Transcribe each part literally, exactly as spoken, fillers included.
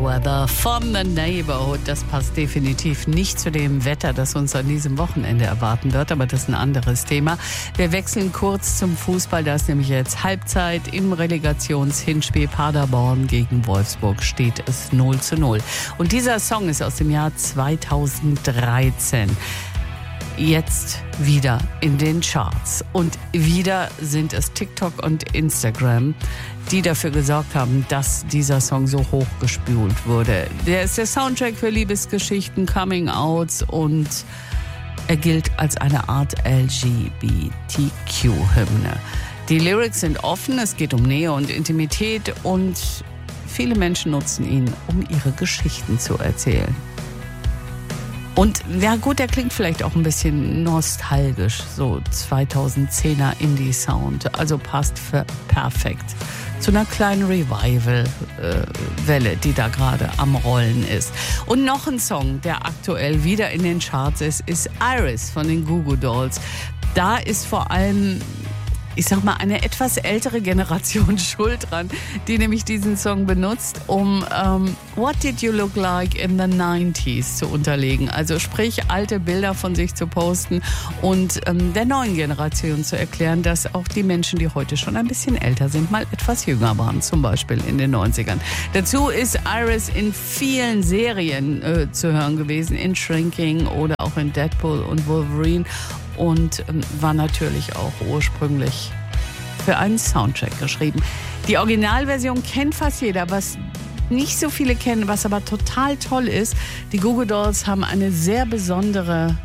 Weather von The Neighborhood. Das passt definitiv nicht zu dem Wetter, das uns an diesem Wochenende erwarten wird, aber das ist ein anderes Thema. Wir wechseln kurz zum Fußball, da ist nämlich jetzt Halbzeit. Im Relegationshinspiel Paderborn gegen Wolfsburg steht es null zu null. Und dieser Song ist aus dem Jahr zweitausenddreizehn. Jetzt wieder in den Charts. Und wieder sind es TikTok und Instagram, die dafür gesorgt haben, dass dieser Song so hochgespült wurde. Der ist der Soundtrack für Liebesgeschichten, Coming-Outs und er gilt als eine Art L G B T Q-Hymne. Die Lyrics sind offen, es geht um Nähe und Intimität und viele Menschen nutzen ihn, um ihre Geschichten zu erzählen. Und ja gut, der klingt vielleicht auch ein bisschen nostalgisch, so zweitausendzehner Indie-Sound, also passt für perfekt zu einer kleinen Revival-Welle, äh, die da gerade am Rollen ist. Und noch ein Song, der aktuell wieder in den Charts ist, ist Iris von den Goo Goo Dolls. Da ist vor allem, ich sag mal, eine etwas ältere Generation schuld dran, die nämlich diesen Song benutzt, um um, What Did You Look Like in the nineties zu unterlegen. Also sprich, alte Bilder von sich zu posten und um, der neuen Generation zu erklären, dass auch die Menschen, die heute schon ein bisschen älter sind, mal etwas jünger waren, zum Beispiel in den neunzigern. Dazu ist Iris in vielen Serien äh, zu hören gewesen, in Shrinking oder auch in Deadpool und Wolverine. Und war natürlich auch ursprünglich für einen Soundtrack geschrieben. Die Originalversion kennt fast jeder, was nicht so viele kennen, was aber total toll ist. Die Goo Goo Dolls haben eine sehr besondere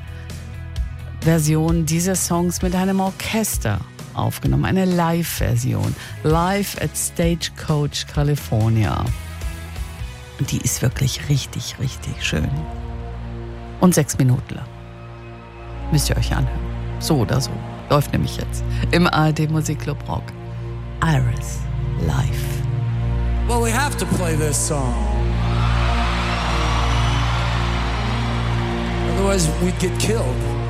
Version dieses Songs mit einem Orchester aufgenommen, eine Live-Version. Live at Stagecoach California. Und die ist wirklich richtig, richtig schön. Und sechs Minuten lang. Müsst ihr euch anhören. So oder so. Läuft nämlich jetzt im A R D Musikclub Rock. Iris live. Well, we have to play this song. Otherwise we'd get killed.